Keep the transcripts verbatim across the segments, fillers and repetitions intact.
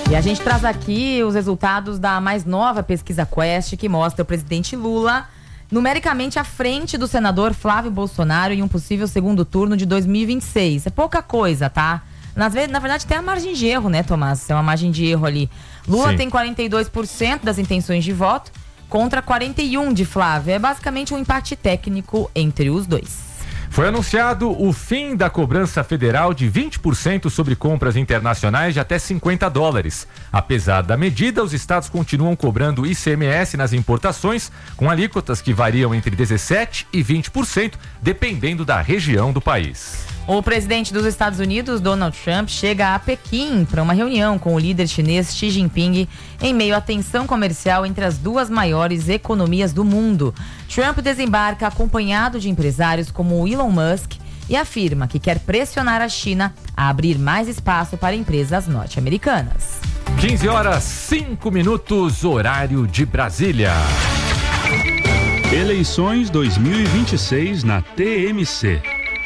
E a gente traz aqui os resultados da mais nova pesquisa Quest, que mostra o presidente Lula numericamente à frente do senador Flávio Bolsonaro em um possível segundo turno de dois mil e vinte e seis. É pouca coisa, tá? Na, na verdade tem a margem de erro, né, Tomás? Tem uma margem de erro ali. Lula Sim. tem quarenta e dois por cento das intenções de voto contra quarenta e um por cento de Flávio. É basicamente um empate técnico entre os dois. Foi anunciado o fim da cobrança federal de vinte por cento sobre compras internacionais de até cinquenta dólares. Apesar da medida, os estados continuam cobrando I C M S nas importações, com alíquotas que variam entre dezessete por cento e vinte por cento, dependendo da região do país. O presidente dos Estados Unidos, Donald Trump, chega a Pequim para uma reunião com o líder chinês Xi Jinping em meio à tensão comercial entre as duas maiores economias do mundo. Trump desembarca acompanhado de empresários como o Elon Musk e afirma que quer pressionar a China a abrir mais espaço para empresas norte-americanas. quinze horas, cinco minutos, horário de Brasília. Eleições dois mil e vinte e seis na T M C.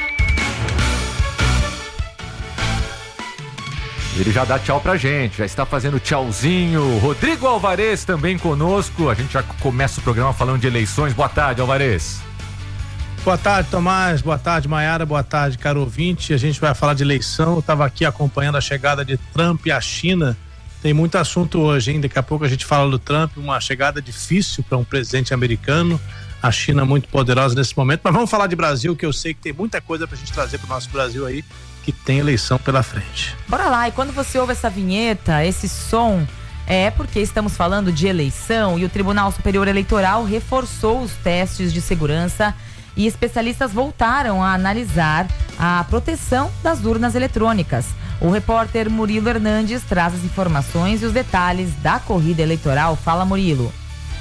Ele já dá tchau pra gente, já está fazendo tchauzinho. Rodrigo Alvarez também conosco. A gente já começa o programa falando de eleições. Boa tarde, Alvarez. Boa tarde, Tomás. Boa tarde, Maiara. Boa tarde, caro ouvinte. A gente vai falar de eleição. Eu estava aqui acompanhando a chegada de Trump à China. Tem muito assunto hoje, hein? Daqui a pouco a gente fala do Trump, uma chegada difícil para um presidente americano. A China muito poderosa nesse momento. Mas vamos falar de Brasil, que eu sei que tem muita coisa pra gente trazer pro nosso Brasil aí, que tem eleição pela frente. Bora lá, e quando você ouve essa vinheta, esse som, é porque estamos falando de eleição e o Tribunal Superior Eleitoral reforçou os testes de segurança e especialistas voltaram a analisar a proteção das urnas eletrônicas. O repórter Murilo Hernandes traz as informações e os detalhes da corrida eleitoral. Fala, Murilo.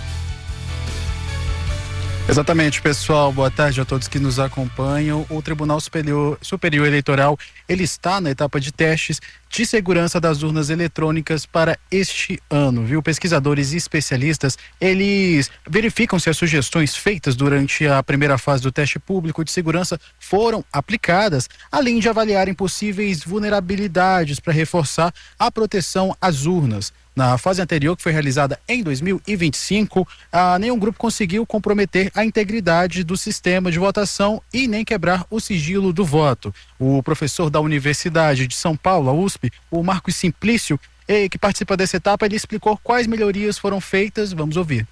Exatamente, pessoal. Boa tarde a todos que nos acompanham. O Tribunal Superior, Superior Eleitoral, ele está na etapa de testes de segurança das urnas eletrônicas para este ano, viu? Pesquisadores e especialistas, eles verificam se as sugestões feitas durante a primeira fase do teste público de segurança foram aplicadas, além de avaliarem possíveis vulnerabilidades para reforçar a proteção às urnas. Na fase anterior, que foi realizada em dois mil e vinte e cinco, ah, nenhum grupo conseguiu comprometer a integridade do sistema de votação e nem quebrar o sigilo do voto. O professor da Universidade de São Paulo, a U S P, o Marcos Simplício, eh, que participa dessa etapa, ele explicou quais melhorias foram feitas. Vamos ouvir.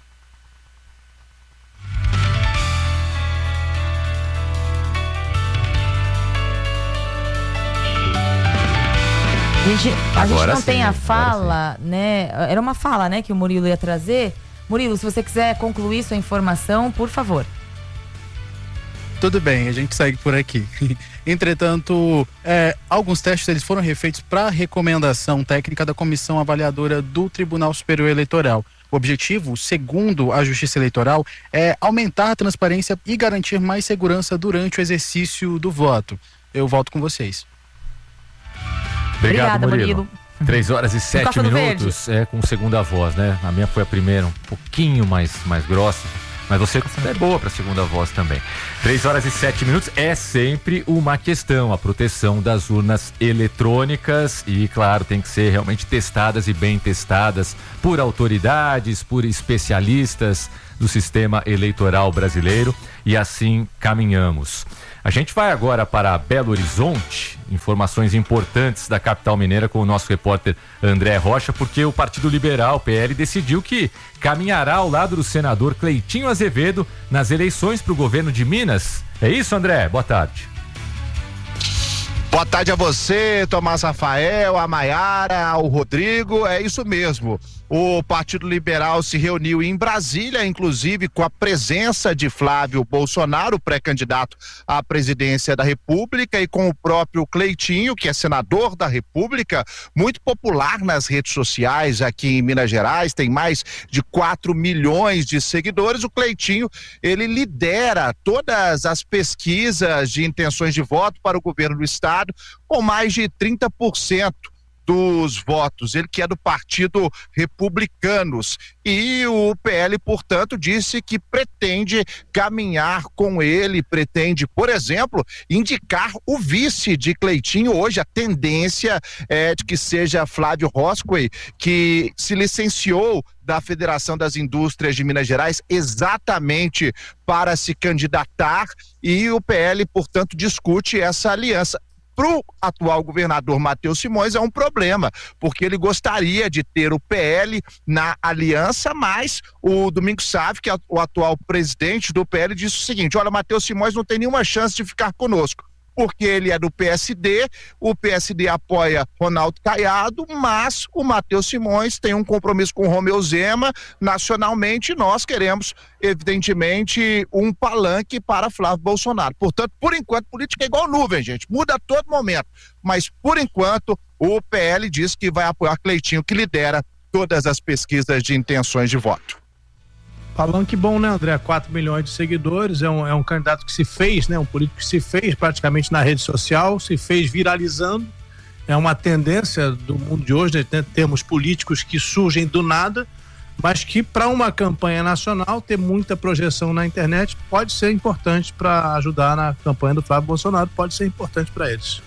A gente, a gente não sim, tem a fala, né? Era uma fala, né, que o Murilo ia trazer. Murilo, se você quiser concluir sua informação, por favor. Tudo bem, a gente segue por aqui. Entretanto, é, alguns testes eles foram refeitos para recomendação técnica da Comissão Avaliadora do Tribunal Superior Eleitoral. O objetivo, segundo a Justiça Eleitoral, é aumentar a transparência e garantir mais segurança durante o exercício do voto. Eu volto com vocês. Obrigado, Obrigada, Murilo. Murilo. Três horas e sete minutos, é com segunda voz, né? A minha foi a primeira, um pouquinho mais, mais grossa, mas você é boa para segunda voz também. Três horas e sete minutos, é sempre uma questão, a proteção das urnas eletrônicas e, claro, tem que ser realmente testadas e bem testadas por autoridades, por especialistas do sistema eleitoral brasileiro, e assim caminhamos. A gente vai agora para Belo Horizonte, informações importantes da capital mineira com o nosso repórter André Rocha, porque o Partido Liberal, P L, decidiu que caminhará ao lado do senador Cleitinho Azevedo nas eleições para o governo de Minas. É isso, André? Boa tarde. Boa tarde a você, Tomás Rafael, a Maiara, ao Rodrigo, é isso mesmo. O Partido Liberal se reuniu em Brasília, inclusive com a presença de Flávio Bolsonaro, pré-candidato à presidência da República, e com o próprio Cleitinho, que é senador da República, muito popular nas redes sociais aqui em Minas Gerais, tem mais de quatro milhões de seguidores. O Cleitinho, ele lidera todas as pesquisas de intenções de voto para o governo do estado, com mais de trinta por cento. dos votos, ele que é do Partido Republicanos. E o P L, portanto, disse que pretende caminhar com ele, pretende, por exemplo, indicar o vice de Cleitinho. Hoje a tendência é de que seja Flávio Roscoe, que se licenciou da Federação das Indústrias de Minas Gerais exatamente para se candidatar, e o P L, portanto, discute essa aliança. Para o atual governador Matheus Simões é um problema, porque ele gostaria de ter o P L na aliança, mas o Domingos Sávio, que é o atual presidente do P L, disse o seguinte: olha, Matheus Simões não tem nenhuma chance de ficar conosco, porque ele é do P S D, o P S D apoia Ronaldo Caiado, mas o Matheus Simões tem um compromisso com o Romeu Zema nacionalmente, e nós queremos, evidentemente, um palanque para Flávio Bolsonaro. Portanto, por enquanto, política é igual nuvem, gente, muda a todo momento, mas por enquanto o P L diz que vai apoiar Cleitinho, que lidera todas as pesquisas de intenções de voto. Palanque bom, né, André? quatro milhões de seguidores, é um, é um candidato que se fez, né? Um político que se fez praticamente na rede social, se fez viralizando. É uma tendência do mundo de hoje, né? Temos políticos que surgem do nada, mas que para uma campanha nacional ter muita projeção na internet pode ser importante para ajudar na campanha do Flávio Bolsonaro, pode ser importante para eles.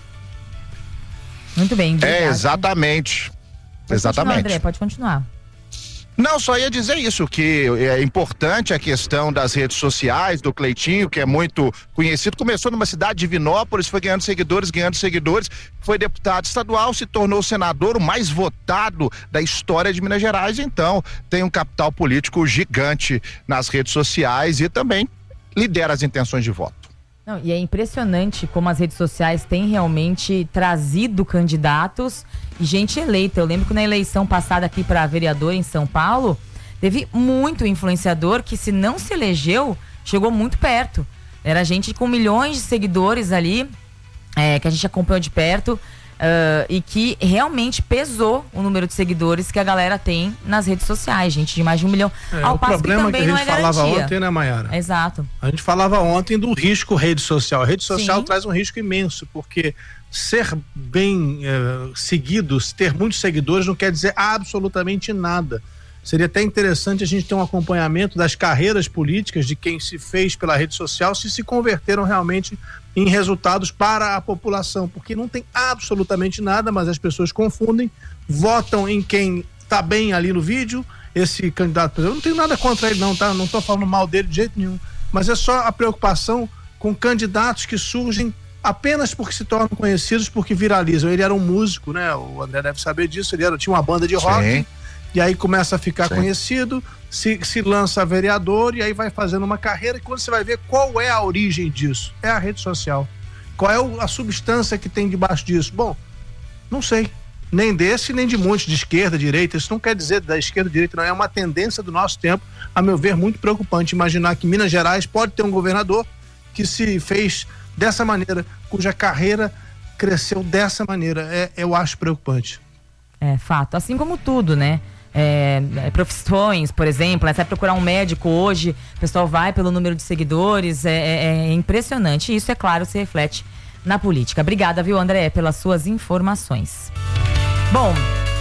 Muito bem. É, exatamente. Pode exatamente. Continuar, André, pode continuar. Não, só ia dizer isso, que é importante a questão das redes sociais, do Cleitinho, que é muito conhecido. Começou numa cidade de Divinópolis, foi ganhando seguidores, ganhando seguidores, foi deputado estadual, se tornou senador, o mais votado da história de Minas Gerais. Então, tem um capital político gigante nas redes sociais e também lidera as intenções de voto. Não, e é impressionante como as redes sociais têm realmente trazido candidatos e gente eleita. Eu lembro que na eleição passada aqui para vereador em São Paulo, teve muito influenciador que, se não se elegeu, chegou muito perto. Era gente com milhões de seguidores ali, é, que a gente acompanhou de perto, uh, e que realmente pesou o número de seguidores que a galera tem nas redes sociais, gente de mais de um milhão. É, Ao o passo problema que, também que a gente não é falava garantia. ontem, né, Maiara? Exato. A gente falava ontem do risco rede social. A rede social Sim. traz um risco imenso, porque ser bem eh, seguido, ter muitos seguidores não quer dizer absolutamente nada. Seria até interessante a gente ter um acompanhamento das carreiras políticas de quem se fez pela rede social, se se converteram realmente em resultados para a população, porque não tem absolutamente nada, mas as pessoas confundem, votam em quem está bem ali no vídeo. Esse candidato, eu não tenho nada contra ele não, tá? Não estou falando mal dele de jeito nenhum, mas é só a preocupação com candidatos que surgem apenas porque se tornam conhecidos, porque viralizam. Ele era um músico, né? O André deve saber disso, ele era, tinha uma banda de rock. Sim. E aí começa a ficar Sim. conhecido, se, se lança vereador e aí vai fazendo uma carreira, e quando você vai ver qual é a origem disso, é a rede social. Qual é o, a substância que tem debaixo disso? Bom, não sei. Nem desse, nem de muitos, de esquerda, direita. Isso não quer dizer da esquerda, direita, não. É uma tendência do nosso tempo, a meu ver, muito preocupante. Imaginar que Minas Gerais pode ter um governador que se fez dessa maneira, cuja carreira cresceu dessa maneira. É, eu acho preocupante. É fato. Assim como tudo, né? É, profissões, por exemplo, né? Você vai procurar um médico hoje, o pessoal vai pelo número de seguidores, é, é, é impressionante. E isso, é claro, se reflete na política. Obrigada, viu, André, pelas suas informações. Bom,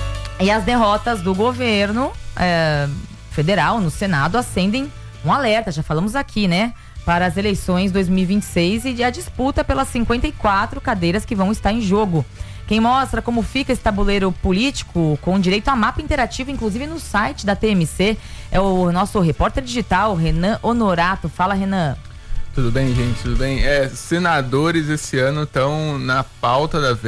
e as derrotas do governo é, federal no Senado acendem um alerta, já falamos aqui, né? Para as eleições dois mil e vinte e seis e a disputa pelas cinquenta e quatro cadeiras que vão estar em jogo. Quem mostra como fica esse tabuleiro político, com direito a mapa interativo, inclusive no site da T M C, é o nosso repórter digital, Renan Honorato. Fala, Renan. Tudo bem, gente? Tudo bem? É, senadores esse ano estão na pauta da vez.